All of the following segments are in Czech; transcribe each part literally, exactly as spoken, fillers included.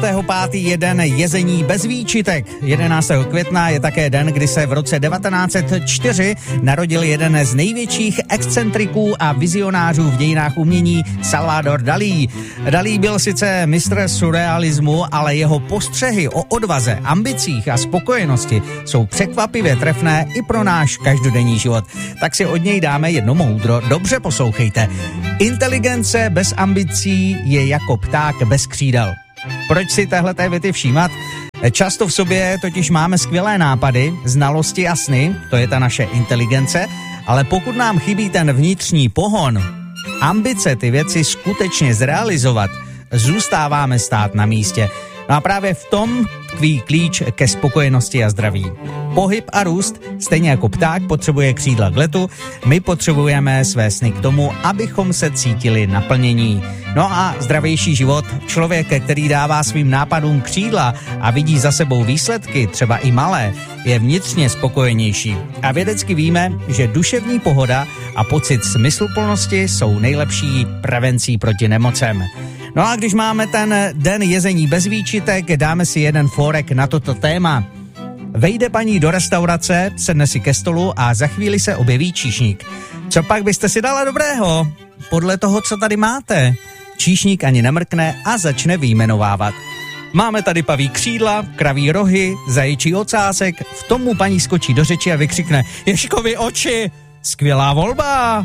pátý je den jezení bez výčitek. jedenáctého května je také den, kdy se v roce devatenáct set čtyři narodil jeden z největších excentriků a vizionářů v dějinách umění, Salvador Dalí. Dalí byl sice mistr surrealismu, ale jeho postřehy o odvaze, ambicích a spokojenosti jsou překvapivě trefné i pro náš každodenní život. Tak si od něj dáme jedno moudro. Dobře poslouchejte. Inteligence bez ambicí je jako pták bez křídel. Proč si téhleté věty všímat? Často v sobě totiž máme skvělé nápady, znalosti a sny, to je ta naše inteligence, ale pokud nám chybí ten vnitřní pohon, ambice ty věci skutečně zrealizovat, zůstáváme stát na místě. No a právě v tom tkví klíč ke spokojenosti a zdraví. Pohyb a růst, stejně jako pták potřebuje křídla k letu, my potřebujeme své sny k tomu, abychom se cítili naplnění. No a zdravější život, člověk, který dává svým nápadům křídla a vidí za sebou výsledky, třeba i malé, je vnitřně spokojenější. A vědecky víme, že duševní pohoda a pocit smysluplnosti jsou nejlepší prevencí proti nemocem. No a když máme ten den jezení bez výčitek, dáme si jeden fórek na toto téma. Vejde paní do restaurace, sedne si ke stolu a za chvíli se objeví číšník. Co pak byste si dala dobrého? Podle toho, co tady máte. Číšník ani nemrkne a začne vyjmenovávat. Máme tady paví křídla, kraví rohy, zajičí ocásek, v tomu paní skočí do řeči a vykřikne: Ježkovi oči, skvělá volba!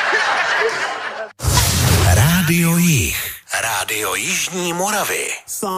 Rádio Jih, Rádio Jižní Moravy.